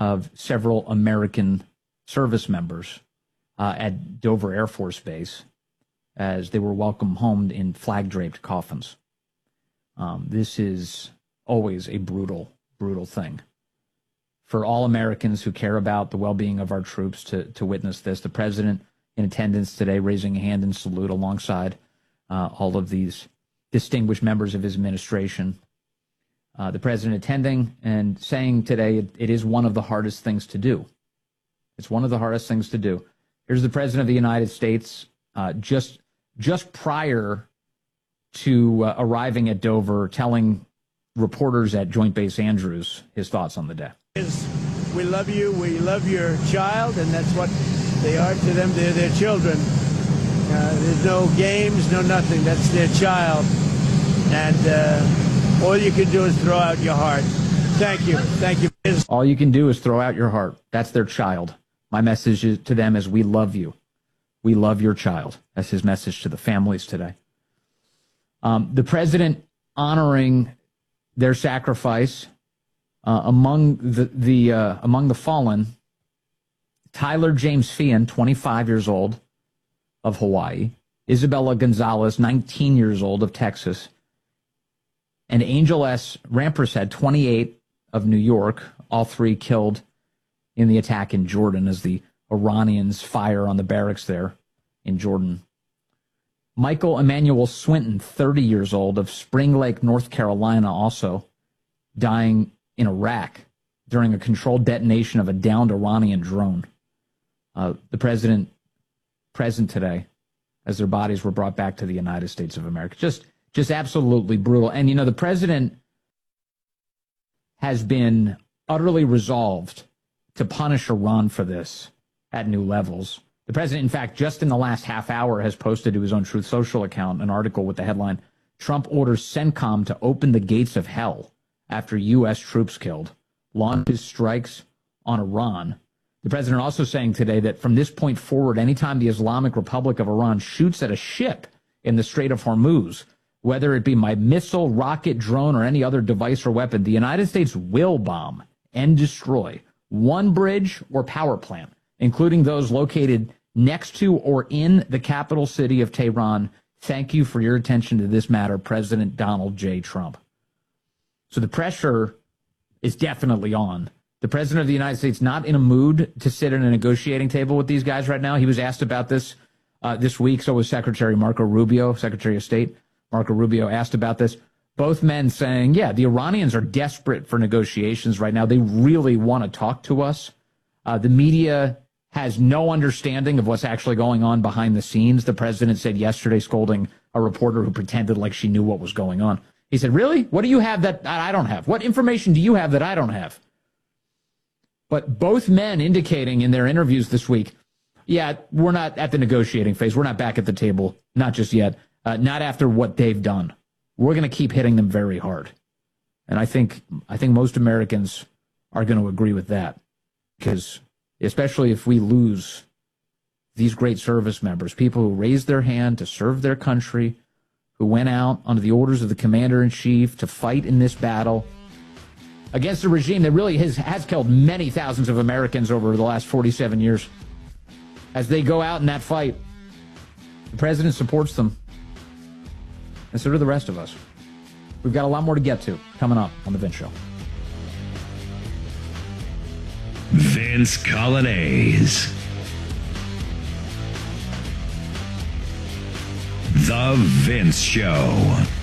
of several American service members at Dover Air Force Base as they were welcomed home in flag-draped coffins. This is always a brutal, brutal thing. For all Americans who care about the well-being of our troops to witness this, the president in attendance today raising a hand in salute alongside all of these distinguished members of his administration. The president attending and saying today it is one of the hardest things to do. It's one of the hardest things to do. Here's the president of the United States just prior to arriving at Dover, telling reporters at Joint Base Andrews his thoughts on the day. We love you. We love your child, and that's what they are to them. They're their children. There's no games, no nothing. That's their child. And all you can do is throw out your heart. Thank you. Thank you. All you can do is throw out your heart. That's their child. My message to them is we love you. We love your child. That's his message to the families today. The president honoring their sacrifice among the fallen. Tyler James Feehan, 25 years old, of Hawaii. Isabella Gonzalez, 19 years old, of Texas. And Angel S. Rampersad, 28, of New York. All three killed in the attack in Jordan as the Iranians fire on the barracks there in Jordan. Michael Emmanuel Swinton, 30 years old, of Spring Lake, North Carolina, also dying in Iraq during a controlled detonation of a downed Iranian drone. The president present today as their bodies were brought back to the United States of America. Just absolutely brutal. And, you know, the president has been utterly resolved to punish Iran for this at new levels. The president, in fact, just in the last half hour has posted to his own Truth Social account an article with the headline, "Trump orders CENTCOM to open the gates of hell after U.S. troops killed, launches strikes on Iran." The president also saying today that from this point forward, anytime the Islamic Republic of Iran shoots at a ship in the Strait of Hormuz, whether it be by missile, rocket, drone, or any other device or weapon, the United States will bomb and destroy one bridge or power plant, including those located next to or in the capital city of Tehran. Thank you for your attention to this matter, President Donald J. Trump. So the pressure is definitely on. The president of the United States not in a mood to sit at a negotiating table with these guys right now. He was asked about this this week. So was Secretary Marco Rubio, Secretary of State. Marco Rubio asked about this. Both men saying, yeah, the Iranians are desperate for negotiations right now. They really want to talk to us. The media has no understanding of what's actually going on behind the scenes. The president said yesterday, scolding a reporter who pretended like she knew what was going on. He said, really? What do you have that I don't have? What information do you have that I don't have? But both men indicating in their interviews this week, yeah, we're not at the negotiating phase. We're not back at the table. Not just yet. Not after what they've done. We're going to keep hitting them very hard. And I think most Americans are going to agree with that. Because especially if we lose these great service members, people who raised their hand to serve their country, who went out under the orders of the commander-in-chief to fight in this battle against a regime that really has killed many thousands of Americans over the last 47 years. As they go out in that fight, the president supports them. And so do the rest of us. We've got a lot more to get to coming up on The Vince Show. Vince Coglianese. The Vince Show.